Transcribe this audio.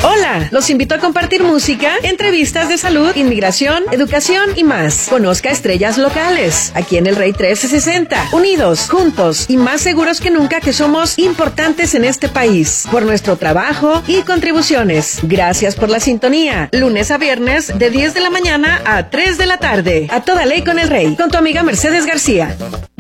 Hola, los invito a compartir música, entrevistas de salud, inmigración, educación y más. Conozca estrellas locales, aquí en el Rey 1360. Unidos, juntos y más seguros que nunca que somos importantes en este país. Por nuestro trabajo y contribuciones. Gracias por la sintonía. Lunes a viernes de 10 de la mañana a 3 de la tarde. A toda ley con el Rey. Con tu amiga Mercedes García.